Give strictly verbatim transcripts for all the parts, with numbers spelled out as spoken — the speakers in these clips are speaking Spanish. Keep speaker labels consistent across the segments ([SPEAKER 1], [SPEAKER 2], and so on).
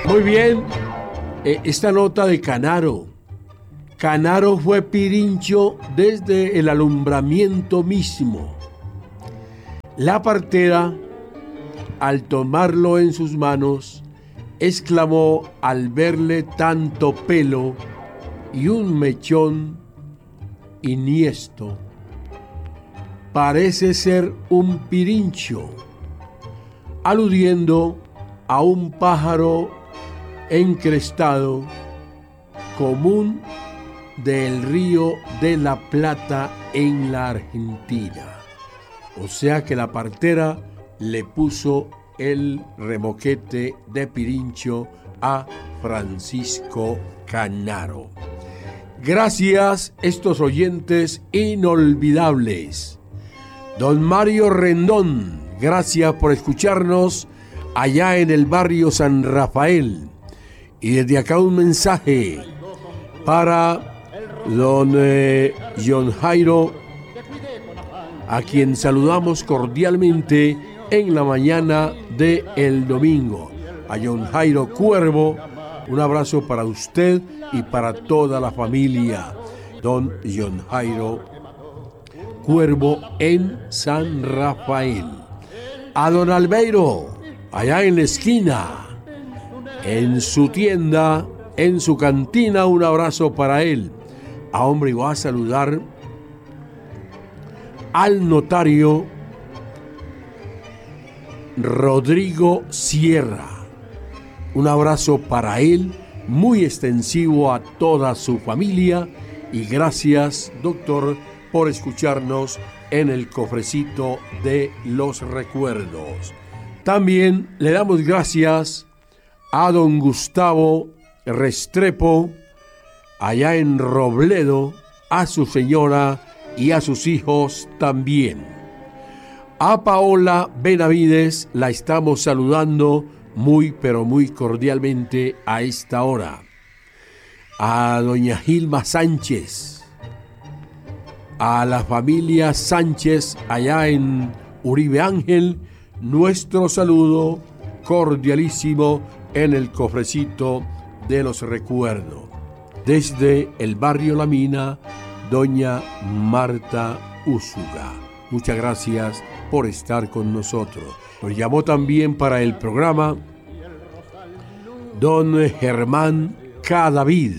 [SPEAKER 1] Muy bien, eh, esta nota de Canaro. Canaro fue Pirincho desde el alumbramiento mismo. La partera, al tomarlo en sus manos, exclamó al verle tanto pelo y un mechón iniesto: parece ser un pirincho, aludiendo a un pájaro encrestado común del río de la Plata en la Argentina. O sea que la partera le puso el remoquete de pirincho a Francisco Canaro. Gracias, estos oyentes inolvidables. Don Mario Rendón, gracias por escucharnos allá en el barrio San Rafael. Y desde acá un mensaje para don eh, John Jairo, a quien saludamos cordialmente en la mañana de el domingo. A John Jairo Cuervo, un abrazo para usted y para toda la familia. Don John Jairo Cuervo en San Rafael. A don Albeiro, allá en la esquina, en su tienda, en su cantina, un abrazo para él. A hombre, y voy a saludar al notario Rodrigo Sierra. Un abrazo para él, muy extensivo a toda su familia. Y gracias, doctor, por escucharnos en el cofrecito de los recuerdos. También le damos gracias a don Gustavo Restrepo, allá en Robledo, a su señora y a sus hijos también. A Paola Benavides la estamos saludando muy pero muy cordialmente a esta hora. A doña Gilma Sánchez, a la familia Sánchez allá en Uribe Ángel, nuestro saludo cordialísimo en el cofrecito de los recuerdos. Desde el barrio La Mina, doña Marta Úsuga. Muchas gracias por estar con nosotros. Nos llamó también para el programa don Germán K. David,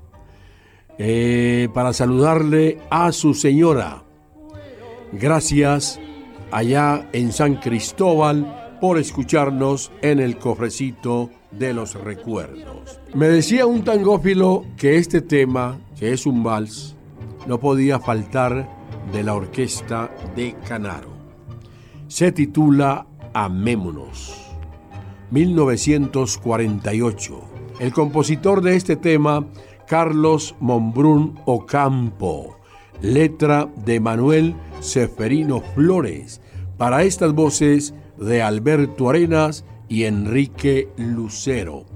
[SPEAKER 1] eh, para saludarle a su señora. Gracias allá en San Cristóbal por escucharnos en el cofrecito de los recuerdos. Me decía un tangófilo que este tema, que es un vals, no podía faltar de la orquesta de Canaro. Se titula Amémonos, mil novecientos cuarenta y ocho. El compositor de este tema, Carlos Monbrún Ocampo. Letra de Manuel Seferino Flores. Para estas voces de Alberto Arenas y Enrique Lucero.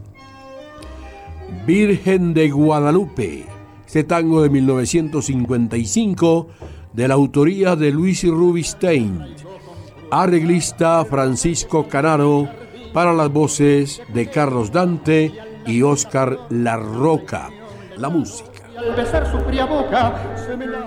[SPEAKER 1] Virgen de Guadalupe, este tango de mil novecientos cincuenta y cinco, de la autoría de Luis Rubinstein, arreglista Francisco Canaro, para las voces de Carlos Dante y Óscar Larroca. La música.
[SPEAKER 2] Al besar su fría boca, se me